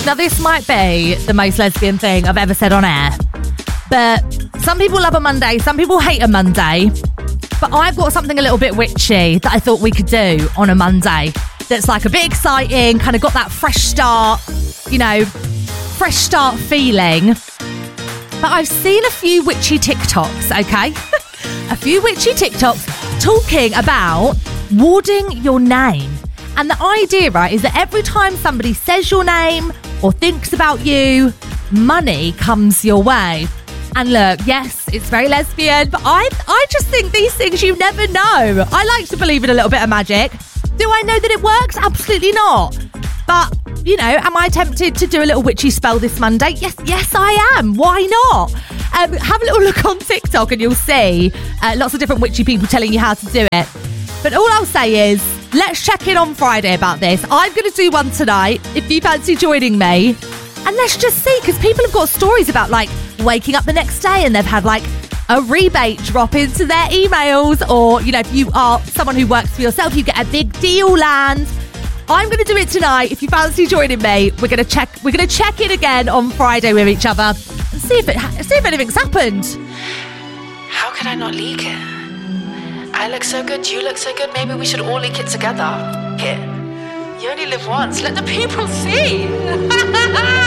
Now, this might be the most lesbian thing I've ever said on air, but some people love a Monday, some people hate a Monday, but I've got something a little bit witchy that I thought we could do on a Monday that's like a bit exciting, kind of got that fresh start, fresh start feeling. But I've seen a few witchy TikToks, okay? A few witchy TikToks talking about warding your name. And the idea, right, is that every time somebody says your name or thinks about you, money comes your way. And look, yes, it's very lesbian, but I just think these things you never know. I like to believe in a little bit of magic. Do I know that it works? Absolutely not. But, am I tempted to do a little witchy spell this Monday? Yes, I am. Why not? Have a little look on TikTok and you'll see lots of different witchy people telling you how to do it. But all I'll say is, let's check in on Friday about this. I'm going to do one tonight, if you fancy joining me. And let's just see, because people have got stories about, waking up the next day and they've had, a rebate drop into their emails. Or, if you are someone who works for yourself, you get a big deal land. I'm going to do it tonight. If you fancy joining me, we're going to check in again on Friday with each other and see if anything's happened. How could I not leak it? I look so good, you look so good, maybe we should all leak it together. Here. You only live once, let the people see.